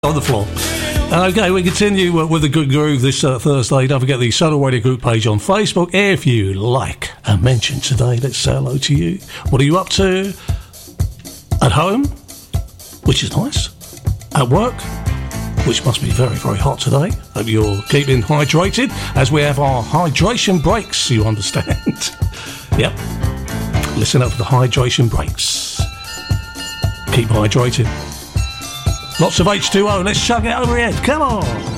on the floor. Okay, we continue with the good groove this Thursday. Don't forget the Solar Radio Group page on Facebook. If you like a mention today, let's say hello to you. What are you up to? At home, which is nice. At work, which must be very, very hot today. Hope you're keeping hydrated, as we have our hydration breaks, you understand. Yep. Listen up for the hydration breaks. Keep hydrated. Lots of H2O. Let's chug it over here. Come on.